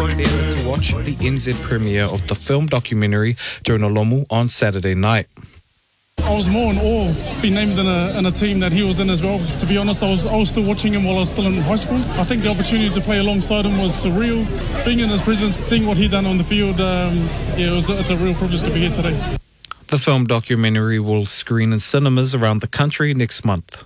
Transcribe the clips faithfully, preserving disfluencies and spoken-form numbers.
going there to watch the N Z premiere of the film documentary Jonah Lomu on Saturday night. I was more in awe of being named in a, in a team that he was in as well. To be honest, I was I was still watching him while I was still in high school. I think the opportunity to play alongside him was surreal. Being in his presence, seeing what he done on the field, um, yeah, it was a, it's a real privilege to be here today. The film documentary will screen in cinemas around the country next month.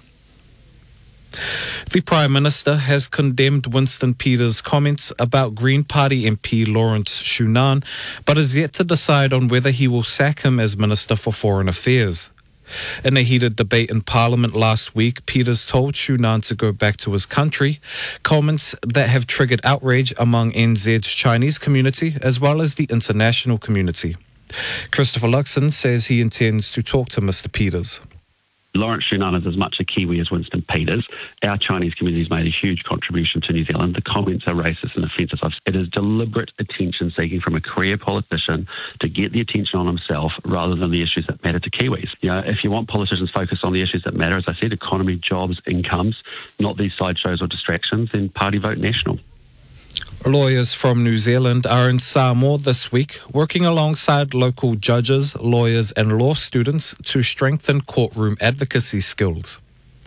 The Prime Minister has condemned Winston Peters' comments about Green Party M P Lawrence Shunan, but is yet to decide on whether he will sack him as Minister for Foreign Affairs. In a heated debate in Parliament last week, Peters told Shunan to go back to his country, comments that have triggered outrage among N Z's Chinese community as well as the international community. Christopher Luxon says he intends to talk to Mister Peters. Lawrence Shunan is as much a Kiwi as Winston Peters. Our Chinese community has made a huge contribution to New Zealand. The comments are racist and offensive. It is deliberate attention seeking from a career politician to get the attention on himself rather than the issues that matter to Kiwis. You know, if you want politicians focused on the issues that matter, as I said, economy, jobs, incomes, not these sideshows or distractions, then party vote national. Lawyers from New Zealand are in Samoa this week, working alongside local judges, lawyers and law students to strengthen courtroom advocacy skills.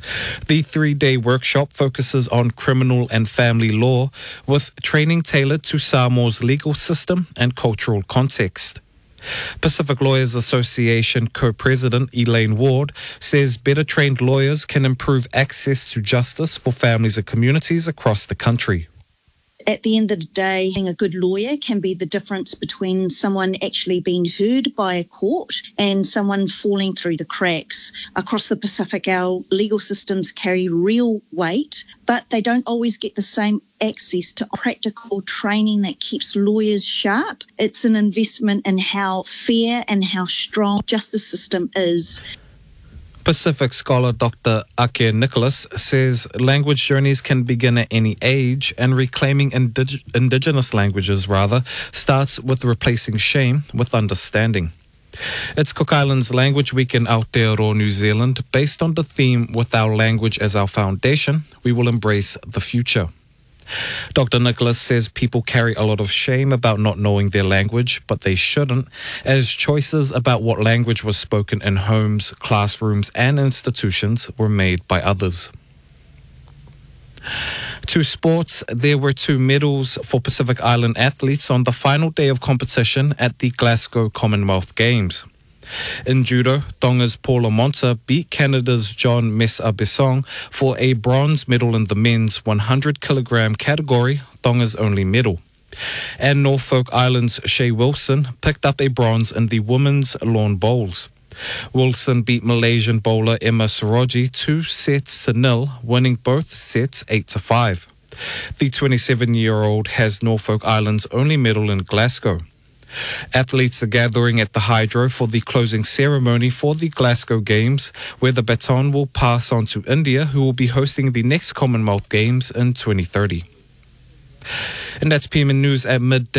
The three-day workshop focuses on criminal and family law, with training tailored to Samoa's legal system and cultural context. Pacific Lawyers Association co-president Elaine Ward says better trained lawyers can improve access to justice for families and communities across the country. At the end of the day, being a good lawyer can be the difference between someone actually being heard by a court and someone falling through the cracks. Across the Pacific, our legal systems carry real weight, but they don't always get the same access to practical training that keeps lawyers sharp. It's an investment in how fair and how strong the justice system is. Pacific scholar Doctor Ake Nicholas says language journeys can begin at any age, and reclaiming indig- indigenous languages, rather, starts with replacing shame with understanding. It's Cook Islands Language Week in Aotearoa, New Zealand. Based on the theme, with our language as our foundation, we will embrace the future. Doctor Nicholas says people carry a lot of shame about not knowing their language, but they shouldn't, as choices about what language was spoken in homes, classrooms and institutions were made by others. To sports, there were two medals for Pacific Island athletes on the final day of competition at the Glasgow Commonwealth Games. In judo, Tonga's Paula Monta beat Canada's John Mesa Besong for a bronze medal in the men's one hundred kilogram category, Tonga's only medal. And Norfolk Island's Shea Wilson picked up a bronze in the women's lawn bowls. Wilson beat Malaysian bowler Emma Soroji two sets to nil, winning both sets eight to five. The twenty-seven-year-old has Norfolk Island's only medal in Glasgow. Athletes are gathering at the Hydro for the closing ceremony for the Glasgow Games, where the baton will pass on to India, who will be hosting the next Commonwealth Games in twenty thirty. And that's P M N News at midday.